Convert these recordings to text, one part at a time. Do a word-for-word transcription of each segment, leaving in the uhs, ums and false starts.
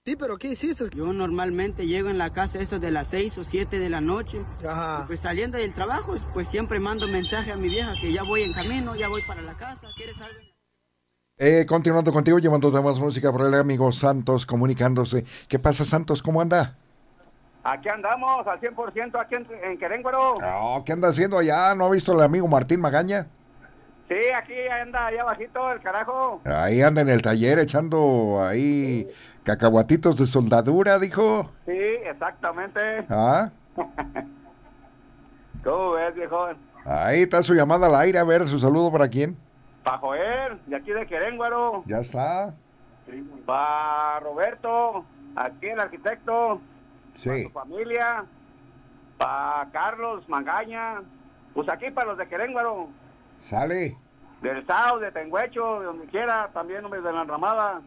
Sí, pero ¿qué hiciste? Yo normalmente llego en la casa eso de las seis o siete de la noche. Ajá. Y pues saliendo del trabajo, pues siempre mando mensaje a mi vieja que ya voy en camino, ya voy para la casa. ¿Quieres algo? Eh, continuando contigo, llevando más música por el amigo Santos comunicándose. ¿Qué pasa, Santos? ¿Cómo anda? Aquí andamos al cien por ciento aquí en, en Querétaro. Oh, ¿qué anda haciendo allá? ¿No ha visto al amigo Martín Magaña? Sí, aquí anda allá abajito el carajo. Ahí anda en el taller echando ahí sí. cacahuatitos de soldadura, dijo. Sí, exactamente. ¿Ah? ¿Cómo ves, viejo? Ahí está su llamada al aire, a ver, su saludo para quién. Para Joel, de aquí de Querétaro. Ya está. Para Roberto, aquí el arquitecto. Sí. Para su familia. Para Carlos Magaña. Pues aquí para los de Querétaro. Sale. Del Sao, de Tengüecho, de donde quiera, también hombres de la Enramada.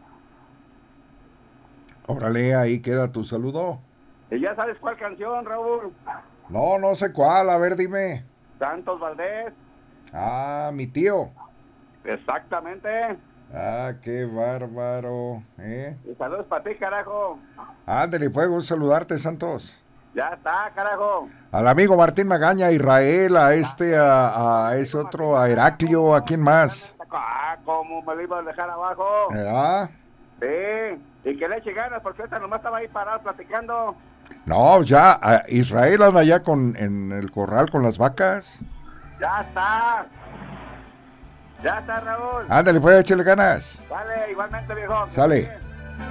Órale, ahí queda tu saludo. ¿Y ya sabes cuál canción, Raúl? No, no sé cuál, a ver, dime. Santos Valdés. Ah, mi tío. Exactamente. Ah, qué bárbaro, ¿eh? Y saludos para ti, carajo. Ándale, puedo saludarte, Santos. Ya está, carajo. Al amigo Martín Magaña, a Israel, a este, a, a ese otro, a Heraclio, ¿a quién más? Ah, como me lo iba a dejar abajo. ¿Ah? Sí, y que le eche ganas, porque esta nomás estaba ahí parado platicando. No, ya, a Israel anda ya con, en el corral con las vacas. Ya está. Ya está, Raúl. Ándale, pues, échale ganas. Vale, igualmente, viejo. Sale.